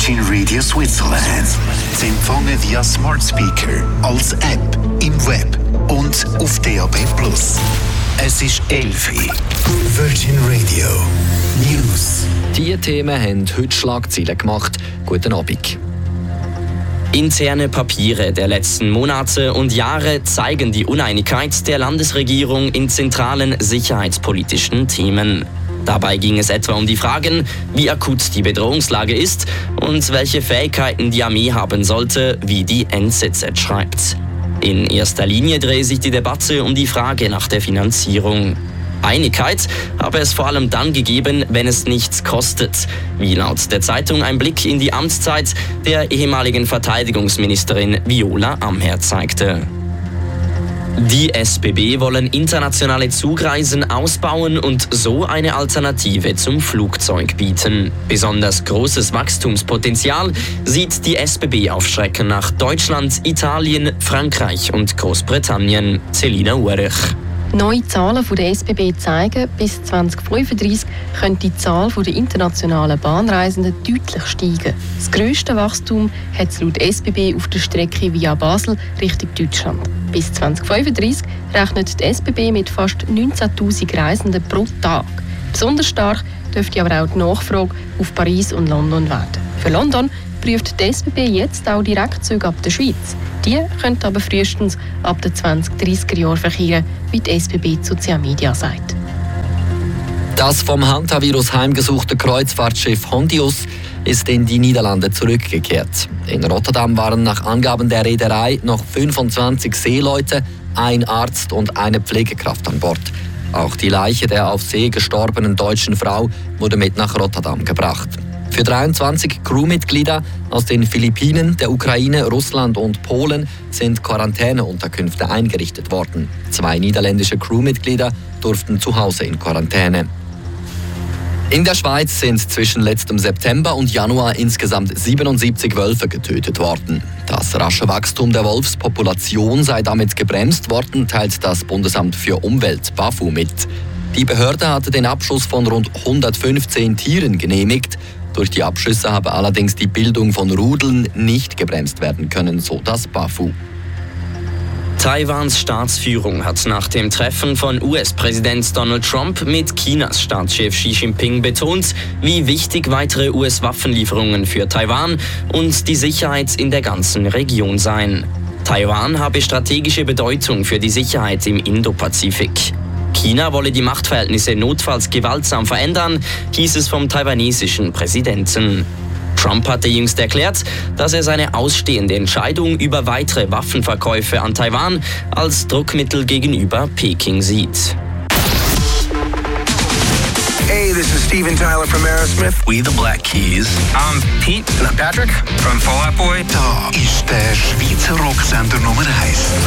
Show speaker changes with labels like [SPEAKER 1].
[SPEAKER 1] Virgin Radio Switzerland. Sie empfangen via Smart Speaker, als App, im Web und auf DAB+. Es ist 11 Uhr. Virgin Radio News.
[SPEAKER 2] Diese Themen haben heute Schlagzeilen gemacht. Guten Abend.
[SPEAKER 3] Interne Papiere der letzten Monate und Jahre zeigen die Uneinigkeit der Landesregierung in zentralen sicherheitspolitischen Themen. Dabei ging es etwa um die Fragen, wie akut die Bedrohungslage ist und welche Fähigkeiten die Armee haben sollte, wie die NZZ schreibt. In erster Linie drehe sich die Debatte um die Frage nach der Finanzierung. Einigkeit habe es vor allem dann gegeben, wenn es nichts kostet, wie laut der Zeitung ein Blick in die Amtszeit der ehemaligen Verteidigungsministerin Viola Amherd zeigte. Die SBB wollen internationale Zugreisen ausbauen und so eine Alternative zum Flugzeug bieten. Besonders großes Wachstumspotenzial sieht die SBB auf Strecken nach Deutschland, Italien, Frankreich und Großbritannien. Selina Urich.
[SPEAKER 4] Neue Zahlen von der SBB zeigen, bis 2035 könnte die Zahl der internationalen Bahnreisenden deutlich steigen. Das grösste Wachstum hat es laut SBB auf der Strecke via Basel Richtung Deutschland. Bis 2035 rechnet die SBB mit fast 19'000 Reisenden pro Tag. Besonders stark dürfte aber auch die Nachfrage auf Paris und London werden. Für London prüft die SBB jetzt auch Direktzüge ab der Schweiz. Die könnten aber frühestens ab den 20-30er Jahren verkehren, wie die SBB zu CA Media sagt.
[SPEAKER 2] Das vom Hantavirus heimgesuchte Kreuzfahrtschiff Hondius ist in die Niederlande zurückgekehrt. In Rotterdam waren nach Angaben der Reederei noch 25 Seeleute, ein Arzt und eine Pflegekraft an Bord. Auch die Leiche der auf See gestorbenen deutschen Frau wurde mit nach Rotterdam gebracht. Für 23 Crewmitglieder aus den Philippinen, der Ukraine, Russland und Polen sind Quarantäneunterkünfte eingerichtet worden. 2 niederländische Crewmitglieder durften zu Hause in Quarantäne. In der Schweiz sind zwischen letztem September und Januar insgesamt 77 Wölfe getötet worden. Das rasche Wachstum der Wolfspopulation sei damit gebremst worden, teilt das Bundesamt für Umwelt BAFU mit. Die Behörde hatte den Abschuss von rund 115 Tieren genehmigt. Durch die Abschüsse habe allerdings die Bildung von Rudeln nicht gebremst werden können, so das BAFU.
[SPEAKER 3] Taiwans Staatsführung hat nach dem Treffen von US-Präsident Donald Trump mit Chinas Staatschef Xi Jinping betont, wie wichtig weitere US-Waffenlieferungen für Taiwan und die Sicherheit in der ganzen Region seien. Taiwan habe strategische Bedeutung für die Sicherheit im Indopazifik. China wolle die Machtverhältnisse notfalls gewaltsam verändern, hieß es vom taiwanesischen Präsidenten. Trump hatte jüngst erklärt, dass er seine ausstehende Entscheidung über weitere Waffenverkäufe an Taiwan als Druckmittel gegenüber Peking sieht.
[SPEAKER 5] Hey, this is Steven Tyler from Aerosmith.
[SPEAKER 1] We the Black Keys.
[SPEAKER 5] I'm Pete. And I'm Patrick from Fall Out Boy.
[SPEAKER 1] Da ist der Schweizer Rocksender Nummer 1.